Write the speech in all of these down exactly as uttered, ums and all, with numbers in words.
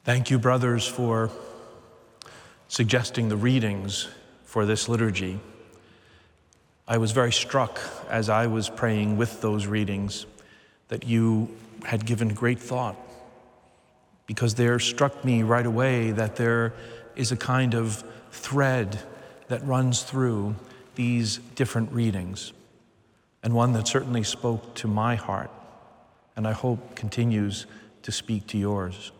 Thank you, brothers, for suggesting the readings for this liturgy. I was very struck as I was praying with those readings that you had given great thought, because there struck me right away that there is a kind of thread that runs through these different readings, and one that certainly spoke to my heart, and I hope continues to speak to yours.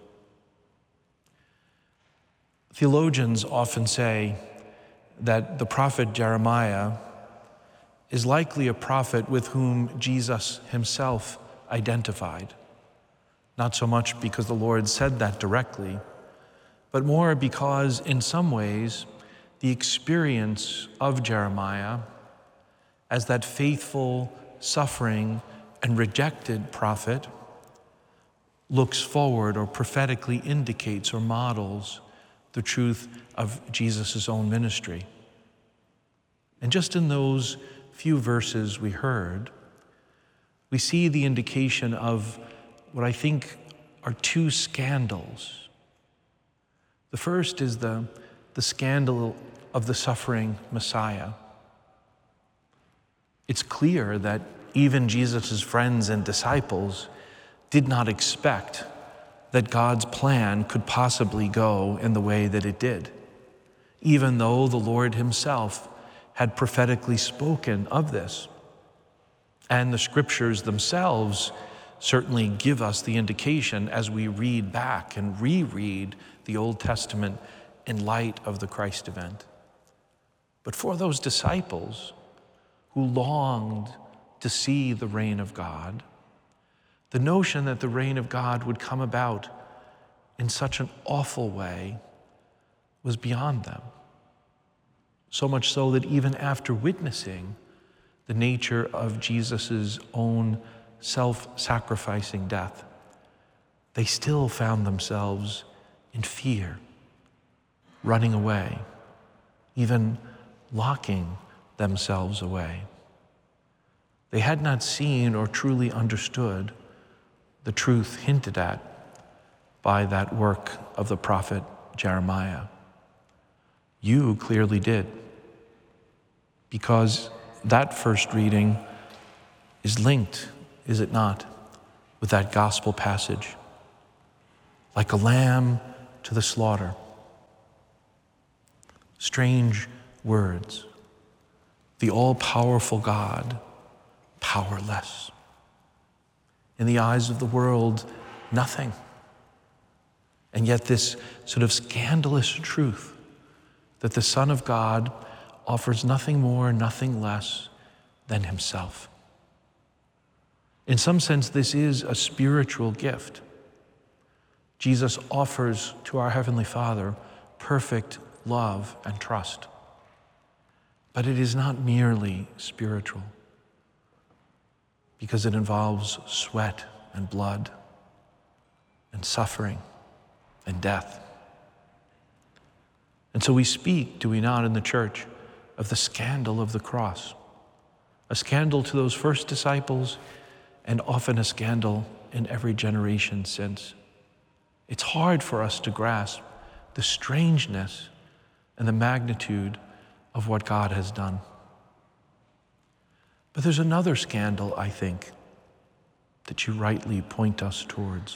Theologians often say that the prophet Jeremiah is likely a prophet with whom Jesus himself identified, not so much because the Lord said that directly, but more because in some ways the experience of Jeremiah as that faithful, suffering, and rejected prophet looks forward or prophetically indicates or models the truth of Jesus' own ministry. And just in those few verses we heard, we see the indication of what I think are two scandals. The first is the, the scandal of the suffering Messiah. It's clear that even Jesus' friends and disciples did not expect that God's plan could possibly go in the way that it did, even though the Lord himself had prophetically spoken of this. And the scriptures themselves certainly give us the indication as we read back and reread the Old Testament in light of the Christ event. But for those disciples who longed to see the reign of God, the notion that the reign of God would come about in such an awful way was beyond them. So much so that even after witnessing the nature of Jesus' own self-sacrificing death, they still found themselves in fear, running away, even locking themselves away. They had not seen or truly understood the truth hinted at by that work of the prophet Jeremiah. You clearly did, because that first reading is linked, is it not, with that gospel passage. Like a lamb to the slaughter. Strange words. The all-powerful God, powerless. In the eyes of the world, nothing. And yet this sort of scandalous truth that the Son of God offers nothing more, nothing less than himself. In some sense, this is a spiritual gift. Jesus offers to our Heavenly Father perfect love and trust. But it is not merely spiritual, because it involves sweat and blood and suffering and death. And so we speak, do we not, in the church, of the scandal of the cross, a scandal to those first disciples and often a scandal in every generation since. It's hard for us to grasp the strangeness and the magnitude of what God has done. But there's another scandal, I think, that you rightly point us towards.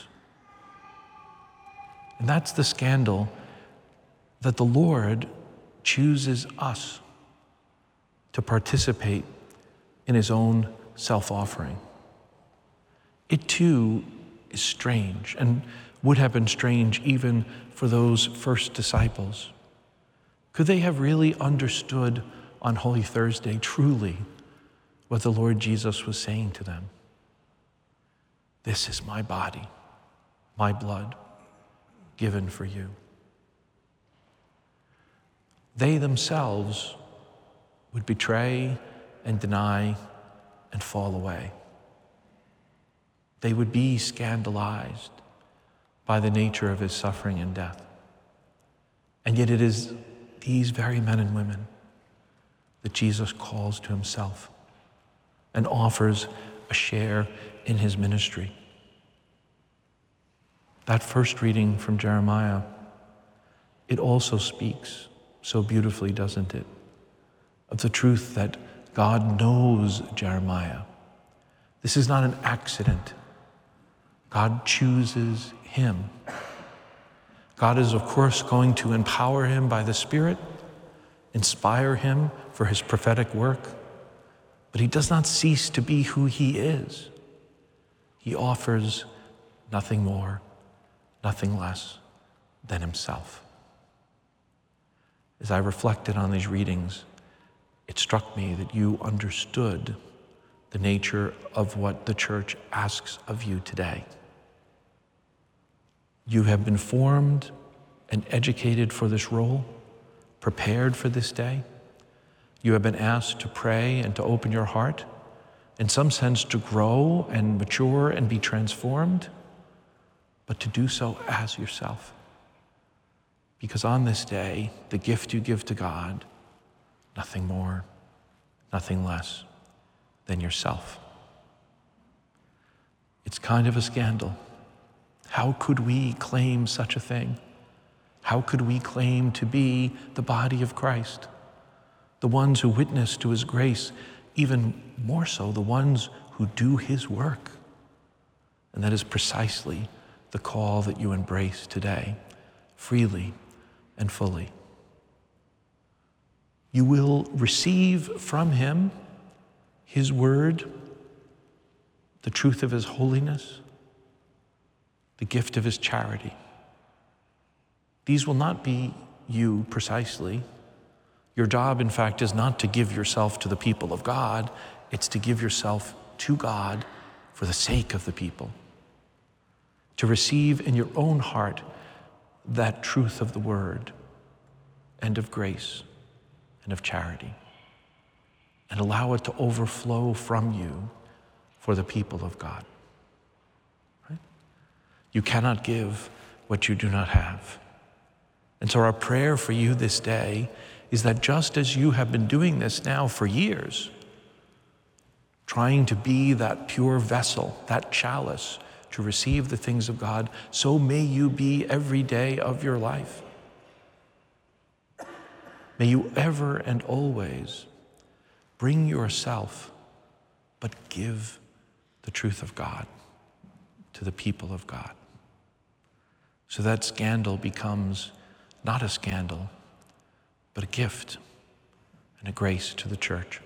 And that's the scandal that the Lord chooses us to participate in his own self-offering. It too is strange, and would have been strange even for those first disciples. Could they have really understood on Holy Thursday truly what the Lord Jesus was saying to them? This is my body, my blood, given for you. They themselves would betray and deny and fall away. They would be scandalized by the nature of his suffering and death. And yet it is these very men and women that Jesus calls to himself and offers a share in his ministry. That first reading from Jeremiah, it also speaks so beautifully, doesn't it, of the truth that God knows Jeremiah. This is not an accident. God chooses him. God is, of course, going to empower him by the Spirit, inspire him for his prophetic work, but he does not cease to be who he is. He offers nothing more, nothing less than himself. As I reflected on these readings, it struck me that you understood the nature of what the church asks of you today. You have been formed and educated for this role, prepared for this day. You have been asked to pray and to open your heart, in some sense to grow and mature and be transformed, but to do so as yourself. Because on this day, the gift you give to God, nothing more, nothing less than yourself. It's kind of a scandal. How could we claim such a thing? How could we claim to be the body of Christ? The ones who witness to his grace, even more so, the ones who do his work. And that is precisely the call that you embrace today, freely and fully. You will receive from him his word, the truth of his holiness, the gift of his charity. These will not be you precisely. Your job, in fact, is not to give yourself to the people of God. It's to give yourself to God for the sake of the people. To receive in your own heart that truth of the word and of grace and of charity, and allow it to overflow from you for the people of God. Right? You cannot give what you do not have. And so our prayer for you this day is that just as you have been doing this now for years, trying to be that pure vessel, that chalice to receive the things of God, so may you be every day of your life. May you ever and always bring yourself, but give the truth of God to the people of God. So that scandal becomes not a scandal, but a gift and a grace to the church.